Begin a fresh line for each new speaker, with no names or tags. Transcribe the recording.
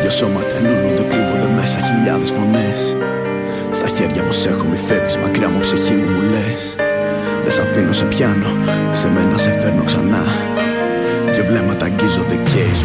Δυο σώματα ενώνονται, κρύβονται μέσα χιλιάδες φωνές. Στα χέρια μου σε έχω, μη φεύγεις μακριά μου, ψυχή μου μου λες. Δεν σ' αφήνω, σε πιάνω, σε μένα σε φέρνω ξανά. Δυο βλέμματα αγγίζονται και η